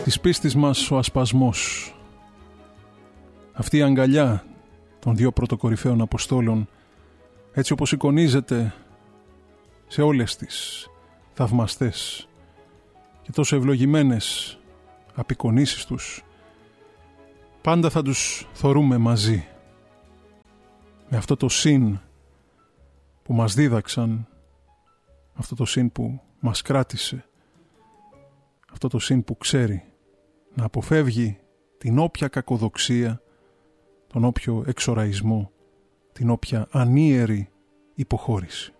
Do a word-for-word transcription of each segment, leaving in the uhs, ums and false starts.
της πίστης μας ο ασπασμός. Αυτή η αγκαλιά των δύο πρωτοκορυφαίων Αποστόλων, έτσι όπως εικονίζεται σε όλες τις θαυμαστές και τόσο ευλογημένες απεικονίσεις τους, πάντα θα τους θωρούμε μαζί, με αυτό το συν που μας δίδαξαν, αυτό το συν που μας κράτησε, αυτό το συν που ξέρει να αποφεύγει την όποια κακοδοξία, τον όποιο εξοραϊσμό, την όποια ανίερη υποχώρηση.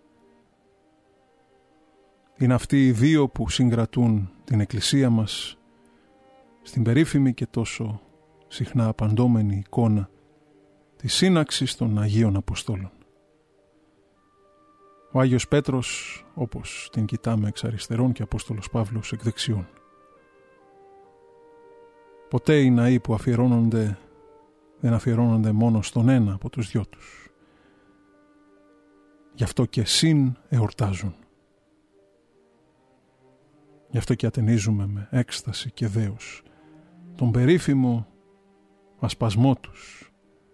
Είναι αυτοί οι δύο που συγκρατούν την Εκκλησία μας στην περίφημη και τόσο συχνά απαντώμενη εικόνα της σύναξης των Αγίων Αποστόλων. Ο Άγιος Πέτρος, όπως την κοιτάμε εξ αριστερών, και Απόστολος Παύλος εκ δεξιών. Ποτέ οι ναοί που αφιερώνονται δεν αφιερώνονται μόνο στον ένα από τους δυο τους. Γι' αυτό και συν εορτάζουν. Γι' αυτό και ατενίζουμε με έκσταση και δέος τον περίφημο ασπασμό τους,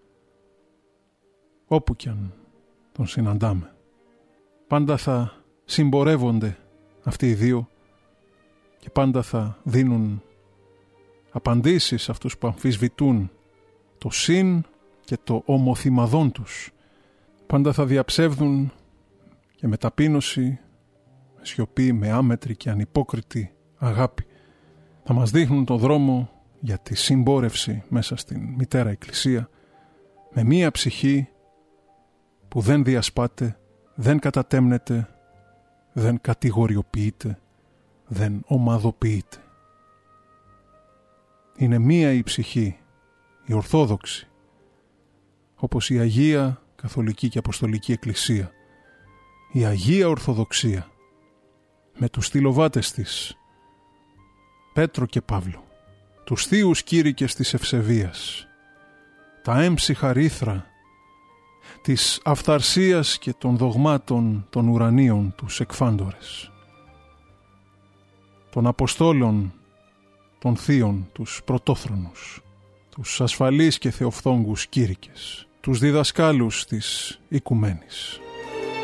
όπου κι αν τον συναντάμε. Πάντα θα συμπορεύονται αυτοί οι δύο και πάντα θα δίνουν απαντήσεις σε αυτούς που αμφισβητούν το συν και το ομοθυμαδόν τους. Πάντα θα διαψεύδουν και με ταπείνωση, με σιωπή, με άμετρη και ανυπόκριτη αγάπη. Θα μας δείχνουν το δρόμο για τη συμπόρευση μέσα στην Μητέρα Εκκλησία, με μία ψυχή που δεν διασπάται, δεν κατατέμνεται, δεν κατηγοριοποιείται, δεν ομαδοποιείται. Είναι μία η ψυχή, η Ορθόδοξη, όπως η Αγία Καθολική και Αποστολική Εκκλησία, η Αγία Ορθοδοξία, με τους στυλοβάτες της, Πέτρο και Παύλο, τους θείους κήρυκες της ευσεβίας, τα έμψυχα ρήθρα της αυθαρσίας και των δογμάτων των ουρανίων τους εκφάντορες, των Αποστόλων, των θείων τους πρωτόθρονους, τους ασφαλείς και θεοφθόγκους κήρυκες, τους διδασκάλους της οικουμένης.